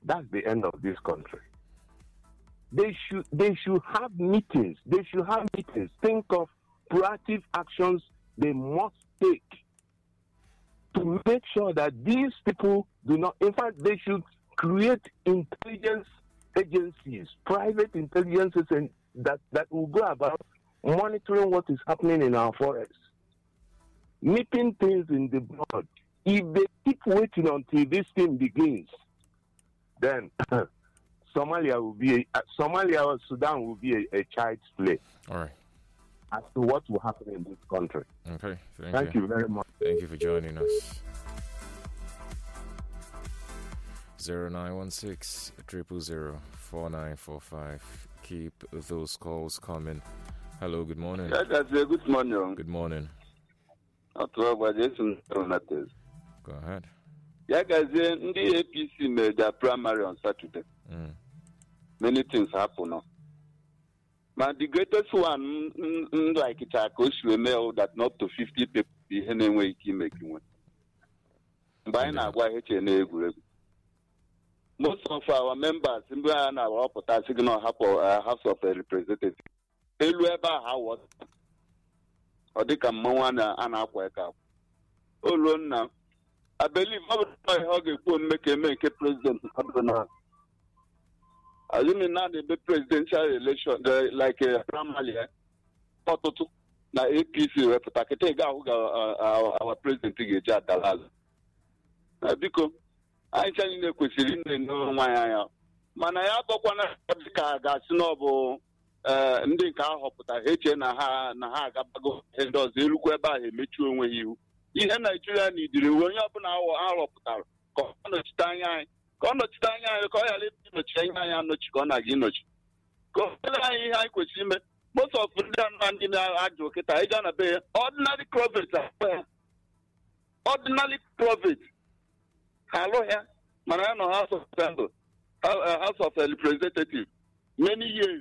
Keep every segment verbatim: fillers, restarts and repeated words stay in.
that's the end of this country. They should they should have meetings. They should have meetings. Think of proactive actions they must take to make sure that these people do not. In fact, they should create intelligence agencies, private intelligences, and that, that will go about monitoring what is happening in our forests, nipping things in the bud. If they keep waiting until this thing begins, then Somalia will be a, Somalia or Sudan will be a, a child's play. All right. As to what will happen in this country. Okay. Thank, Thank you. you very much. Thank you for joining us. Zero nine one six triple zero four nine four five. Keep those calls coming. Hello. Good morning. Yeah, that's a good morning. Good morning. Go ahead. Yeah, guys, the A P C made their primary on Saturday. Mm. Many things happen now. But the greatest one, like it's a coach, we know that not to fifty people anyway keep making one. By now, why most of our members in our opposition signal House of Representatives. Elueba how was or they can moana and aquaka. Oh, run now. I believe I will make a make a president. I mean, now the presidential election, the, like a primary, na A P C representative, our president, Dalal. Because I tell you, the question is no, my Manaya Bokwana Gasnobo, ndị nke ahụ họpụtara eche na ha na ha agabago ndị ọzọ erukwa ebe ahụ emechi onwe ya ihu ihe Naijiria nidiri onye ọbụla ahọpụtara ka ọ nọchite anya anyị ka ọ nọchite anya anyị ka ọ ghara ịnọchi anya anyị anọchi ka ọ na-aga ịnọchi ka ọ ele anyị ihe anyị kwesịrị ime most of ndị anụ ndị na-ajụ kịta ịga na be ya ordinary private ordinary private ha alụ ya mana ya nọ House of Assembly House of Representatives many years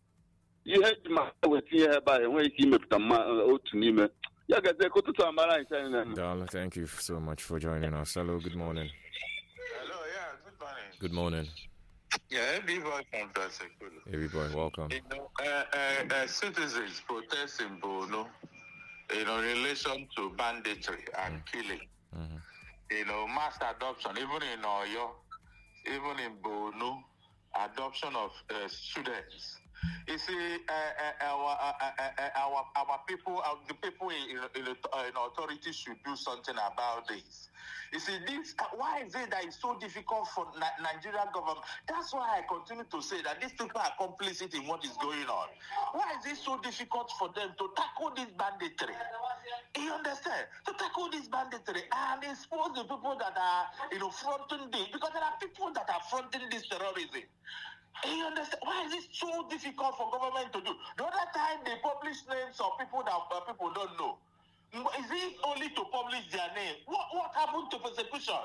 you had my with here by when he came up to Nime. Yeah, get the Kotutu Amara. Darla, thank you so much for joining us. Hello, good morning. Hello, yeah, good morning. Good morning. Yeah, every boy from Tasekulo. Every boy, welcome. You know, uh, uh, uh, citizens protesting Bono, you know, in relation to banditry and mm. killing. Mm-hmm. You know, mass adoption, even in Oyo, even in Bono, adoption of uh, students. You see, uh, uh, our, uh, uh, our our people, uh, the people in, in, in, in authority should do something about this. You see, this uh, why is it that it's so difficult for Ni- Nigerian government? That's why I continue to say that these people are complicit in what is going on. Why is it so difficult for them to tackle this banditry? You understand? To tackle this banditry and expose the people that are, you know, fronting this, because there are people that are fronting this terrorism. You understand? Why is it so difficult for government to do? The other time they publish names of people that uh, people don't know. Is it only to publish their name? What what happened to persecution?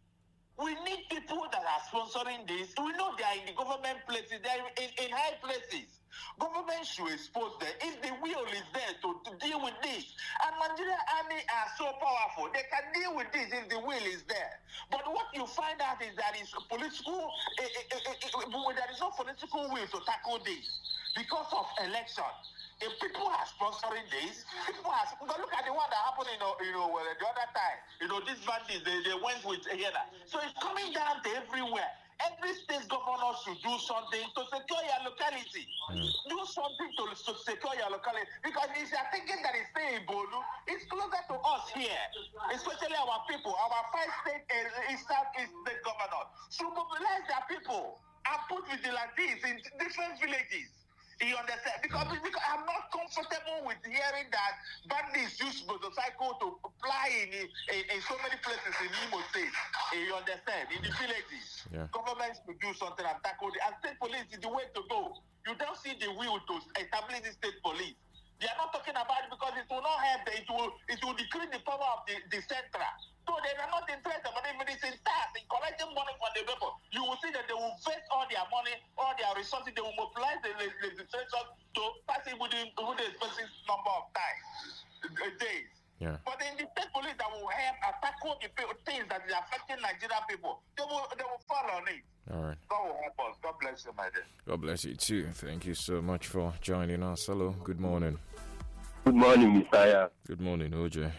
We need people that are sponsoring this. We know they are in the government places, they are in, in high places. Government should expose them. If the will is there to, to deal with this, and Nigerian army are so powerful, they can deal with this if the will is there. But what you find out is that it's political, eh, eh, eh, eh, eh, there is no political will to tackle this because of election. If people are sponsoring this, people are. But look at the one that happened, you know, you know, well, the other time. You know, these bandits, they, they went with Hiena. So it's coming down to everywhere. Every state governor should do something to secure your locality. Mm. Do something to, to secure your locality. Because if you are thinking that it's staying in Bolu, it's closer to us here. Especially our people, our five state eastern state governors should mobilize their people and put vigilantes in different villages. You understand? Because, because I'm not comfortable with hearing that bandits use motorcycle to fly in, in in so many places in Imo State. You understand? In the villages. Yeah. Governments to do something and tackle it. And state police is the way to go. You don't see the will to establish the state police. They are not talking about it because it will not help. It will it will decrease the power of the, the central. So they are not interested, but if it is in tax, in collecting money from the people, you will see that they will invest all their money, all their resources, they will mobilize the legislation to pass it within, within a specific number of times, days. Yeah. But in the state police that will help and tackle the things that is affecting Nigerian people, they will they will fall on it. All right. God will help us. God bless you, my dear. God bless you too. Thank you so much for joining us. Hello. Good morning. Good morning, Mister Good morning, O J.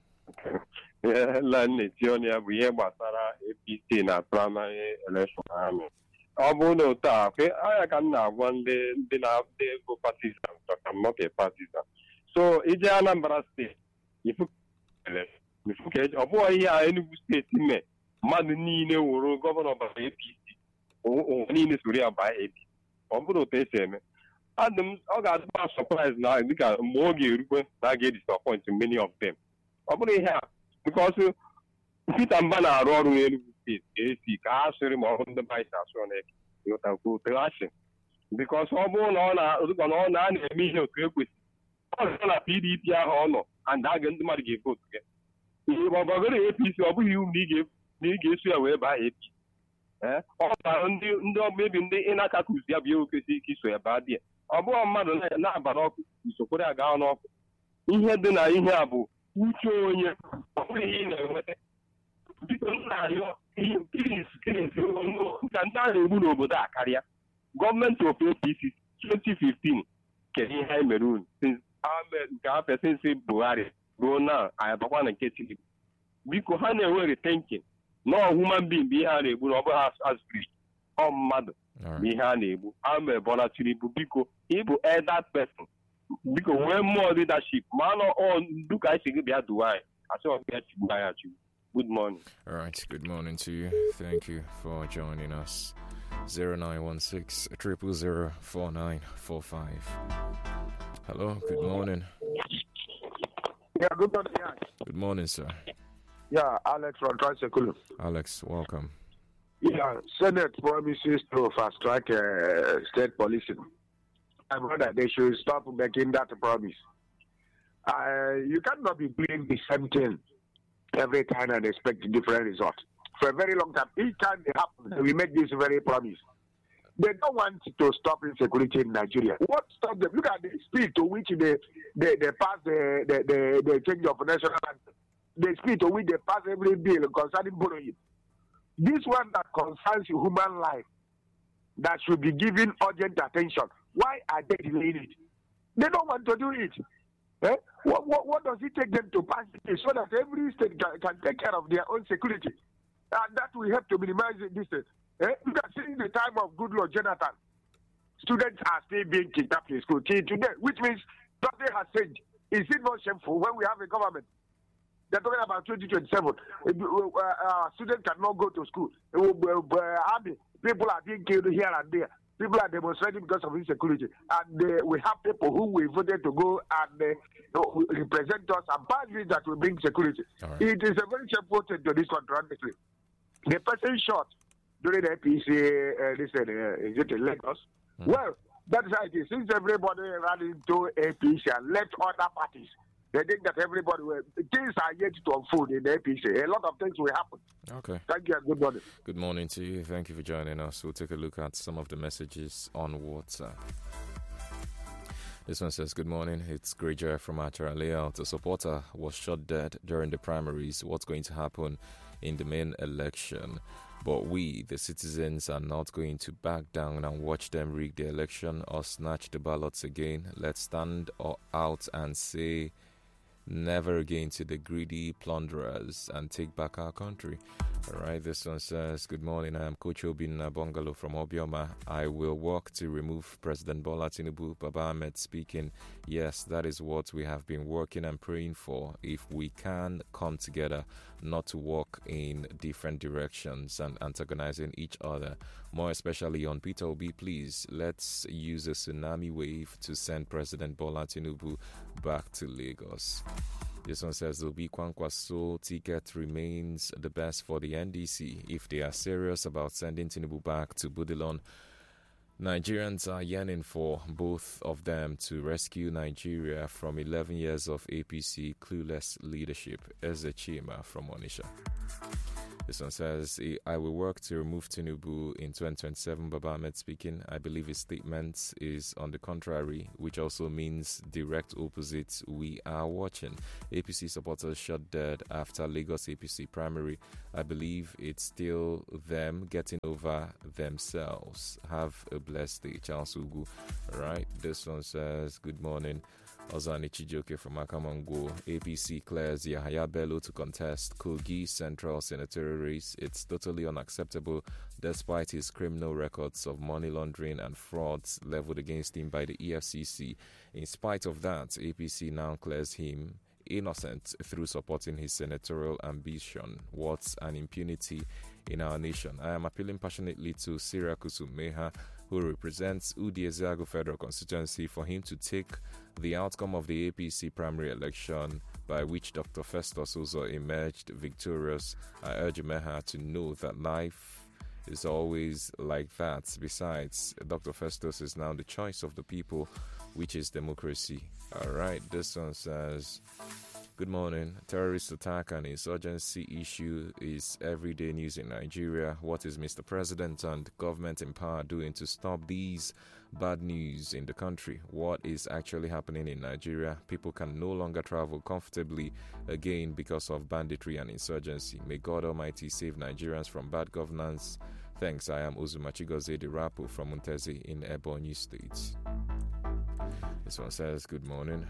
Lanetionia, we have Basara, A P C, na primary election. Ọ bụrụ na otu a, I can now one day, then they go partisan, but I'm not a partisan. So, it's Anambra State. If you if you get a boy here, any state in me, Madini, or governor of A P C, or Nina Suria by A P C. Ọ bụrụ otu esi eme. Adam, I got a surprise now. I think more request that get disappointed to many of them. Ọ bụrụ ihe a, because Peter Mbana arụ ọrụ n'Enugu steeti ga-esi ka ha sịrị ma ọhụrụ ndị vice chancellor na-ekwu asị because ọ bụrụ na ọ na-azụkọ na ọ na-eme ihe otu ekwesị ọ nọ na P D P ahụ ọ nọ and aga ndị mmadụ ga-evotu gị ihe gbagoro A P C ọ bụghị iwu na ị ga-eso ya wee baa A P C ọ bara ndị ọmebi ndị ị na-akakụzi ya bụ ihe okwesị ike iso ya baa dị ya ọ bụghị mmadụ na-abara ọkụ isokwere ya gaa n'ọkụ ihe dị na ihe a bụ uche onye ọ bụrụ ihe ị na-enweta biko nna arịọ ihe nkiri ka ndị a na-egbu n'obodo a karịa gọọmenti of A P C twenty fifteen kere ihe anyị mere unu nke afọ sinsi Buhari ruo na anyị bakwa na nke Tinubu biko ha na-enwe rethinking na human being bụ ihe a na-egbu na ọ bụghị azụri ọ mmadụ bụ ihe a na-egbu ha mere Bola Tinubu biko ịbụ elder person biko nwee more leadership ma anọ ndu ka anyị si gị bịa duwa anyị asị ọbịa chigbu anyị achigbu. Good morning. All right. Good morning to you. Thank you for joining us. zero nine one six, zero zero four nine four five. Hello. Good morning. Yeah, good morning. Yeah. Good morning, sir. Yeah, Alex from Tricycle. Alex, welcome. Yeah, Senate promises to fast track uh, state policing. I'm that they should stop making that promise. Uh, you cannot be doing the same thing every time and expect a different result. For a very long time, each time it happens, we make this very promise. They don't want to stop insecurity in Nigeria. What stops them? Look at the speed to which they they, they pass the, the, the, the change of national anthem. The speed to which they pass every bill concerning borrowing. This one that concerns human life, that should be given urgent attention. Why are they delaying it? They don't want to do it. Eh? What, what, what does it take them to pass it so that every state can, can take care of their own security? And that will help to minimize this. Eh? You can see in the time of Goodluck Jonathan, students are still being kidnapped in school till today, which means nothing has changed. Is it not shameful when we have a government? They're talking about twenty twenty-seven. Uh, uh, students cannot go to school. Uh, people are being killed here and there. People are demonstrating because of insecurity. And uh, we have people who we voted to go and uh, represent us and parties that will bring security. Right. It is a very shameful thing to this country, honestly. The person shot during the A P C, uh, listen, uh, is it in Lagos? Mm. Well, that's how it is. Since everybody ran into A P C and left other parties, they think that everybody will. Things are yet to unfold in the A P C. A lot of things will happen. Okay. Thank you and good morning. Good morning to you. Thank you for joining us. We'll take a look at some of the messages on WhatsApp. This one says, good morning. It's Granger from Achara Layout. A supporter was shot dead during the primaries. What's going to happen in the main election? But we, the citizens, are not going to back down and watch them rig the election or snatch the ballots again. Let's stand out and say never again to the greedy plunderers and take back our country. All right, this one says, good morning. I am Coach Obin Bungalow from Obioma. I will work to remove President Bola Tinubu. Baba Ahmed speaking. Yes, that is what we have been working and praying for. If we can come together, not to walk in different directions and antagonizing each other, more especially on Peter Obi, please, let's use a tsunami wave to send President Bola Tinubu back to Lagos. This one says the Obi Kwankwaso ticket remains the best for the N D C. If they are serious about sending Tinubu back to Budilon, Nigerians are yearning for both of them to rescue Nigeria from eleven years of A P C clueless leadership. Eze Chima from Onisha. This one says, I will work to remove Tinubu in twenty twenty-seven. Baba Ahmed speaking. I believe his statement is on the contrary, which also means direct opposite. We are watching. A P C supporters shot dead after Lagos A P C primary. I believe it's still them getting over themselves. Have a blessed day. Charles Ugu. All right. This one says, good morning. Ozani Chijoke from Akamango. A P C clears Yahaya Bello to contest Kogi Central Senatorial race. It's totally unacceptable despite his criminal records of money laundering and frauds leveled against him by the E F C C. In spite of that, A P C now clears him innocent through supporting his senatorial ambition. What's an impunity in our nation? I am appealing passionately to Sirakusu Meha, who represents Udiezago Federal Constituency, for him to take the outcome of the A P C primary election by which Doctor Festus Ozo emerged victorious. I urge Meha to know that life is always like that. Besides, Doctor Festus is now the choice of the people, which is democracy. All right, this one says, good morning. Terrorist attack and insurgency issue is everyday news in Nigeria. What is Mister President and government in power doing to stop these bad news in the country? What is actually happening in Nigeria? People can no longer travel comfortably again because of banditry and insurgency. May God Almighty save Nigerians from bad governance. Thanks. I am Uzumachigoze Dirapu from Muntezi in Ebonyi State. This one says, good morning.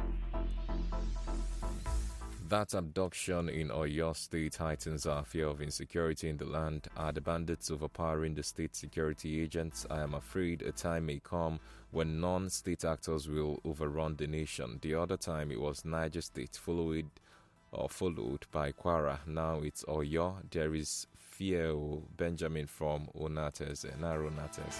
That abduction in Oyo State heightens our fear of insecurity in the land. Are the bandits overpowering the state security agents? I am afraid a time may come when non-state actors will overrun the nation. The other time it was Niger State, followed or followed by Kwara. Now it's Oyo. There is fear. Benjamin from Onates, Naro Nates.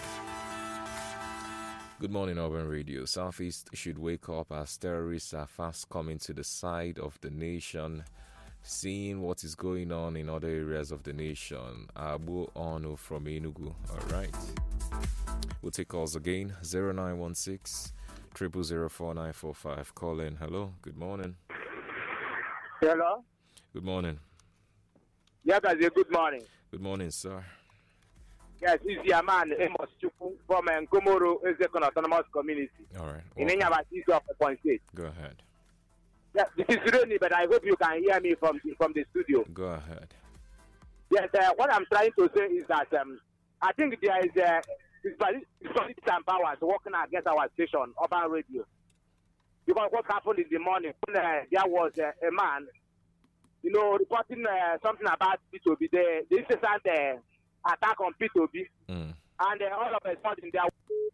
Good morning, Urban Radio. Southeast should wake up as terrorists are fast coming to the side of the nation. Seeing what is going on in other areas of the nation. Abu Onu from Enugu. All right. We'll take calls again. zero nine one six, zero zero zero four nine four five. Call in. Hello. Good morning. Hello. Good morning. Yeah, guys. Good morning. Good morning, sir. Yes, it's your man, Amos Chuku, from Nkomoro, Ezekon Autonomous Community. All right. In Enyabasi of Point State. Go ahead. Yes, this is Roni, but I hope you can hear me from the, from the studio. Go ahead. Yes, uh, what I'm trying to say is that um, I think there is uh, politics and powers working against our station, Urban Radio. Because what happened in the morning, when uh, there was uh, a man, you know, reporting uh, something about P two B, the, the incessant uh, attack on P two B, mm. and uh, all of a sudden they are.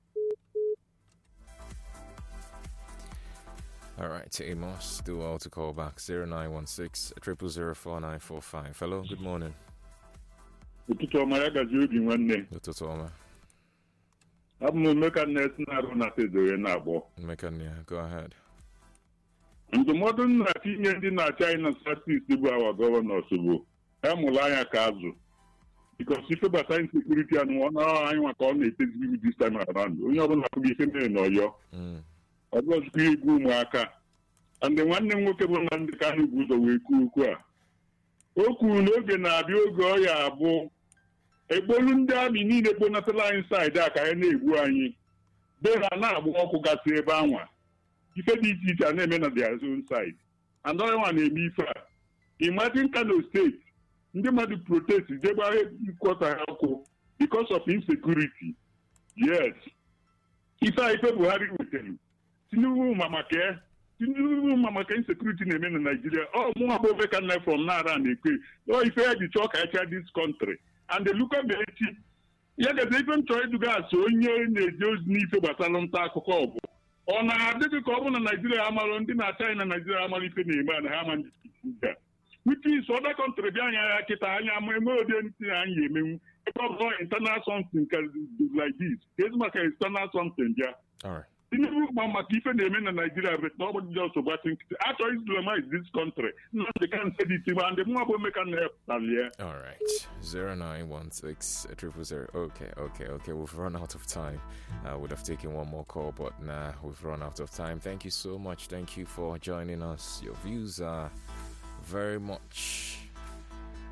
All right, Amos, do well to call back. zero nine one six, zero zero zero four nine four five. Hello, good morning. Ụtụtụ ọma ya gazi obi nwanne. Ụtụtụ ọma. Abụ m Emeka Nnesu na-arụ na Tezore na-agbọ. Emeka Nnesu, go ahead. Ndụmọdụ nna tinye ndị na-achị anyị na Southeast bụ awa gọvanọs bụ ha mụrụ anya ka azụ. Because ife gbasara insecurity anụ ọ na anyị nwa ka ọ na-etezi this time around. Onye ọbụla kwụghị ife mere n'Ọyọ. Ọ bụ ọzụkọ egwu ụmụaka. And nwanne m nwoke bụ na ndị ka anyị bụ ụzọ wee kwuo okwu a. O kwuru n'oge na-abịa oge ọ ya abụ egbolu ndị amị niile kponatala anyị saịdị a ka anyị na-egbu anyị. Be ha na-agba ọkụ gasị ebe anwa. Ife dị iche iche a na-eme na their own side. And onye nwa na-eme ife a. Imagine Kano State. Ndị mmadụ protest jegba ịkwọta ha ọkụ because of insecurity. Yes. Ife a ife Buhari wetara. Tinubu mamake. Tinubu mamake insecurity na-eme na Nigeria. Oh, mụ abụ Emeka from Nara and Ekwe. Oh, ife ya dị chọọ ka echa this country. And the look at the echi. Ya gaza ife m chọrọ ịdụga asị onye na-eje ozi n'ife gbasara nta akụkọ ọbụ. Ọ na-adịghị ka ọ bụ na Nigeria amalụ ndị na-acha anyị na Nigeria amalụ ife na-eme na ha ama ndị ga. Which is other country bịa anya ya kịta anya ma eme ụdị ntị anyị emenwu. Ebe ọ bụ internal something like this. Kedu maka external something bịa. All right. Tinubu ma maka ife na-eme na Nigeria but na ọ bụ just gbati nkịtị. Achọghị Islamize this country. No, they can't say this and the mụ abụ Emeka na-epụtalie. All right. zero nine one six, zero zero zero. Okay, okay, okay. We've run out of time. I would have taken one more call, but nah, we've run out of time. Thank you so much. Thank you for joining us. Your views are very much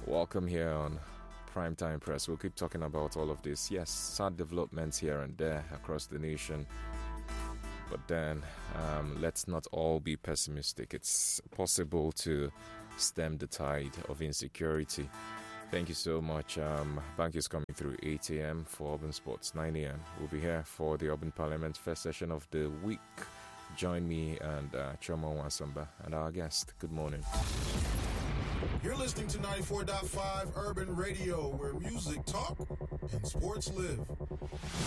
Welcome here on Primetime Press. We'll keep talking about all of this. Yes, sad developments here and there across the nation. But then, um, let's not all be pessimistic. It's possible to stem the tide of insecurity. Thank you so much. Um, Bank is coming through eight a.m. for Urban Sports, nine a.m. We'll be here for the Urban Parliament first session of the week. Join me and uh, Choma Wansamba and our guest. Good morning. You're listening to ninety-four point five Urban Radio, where music talk and sports live.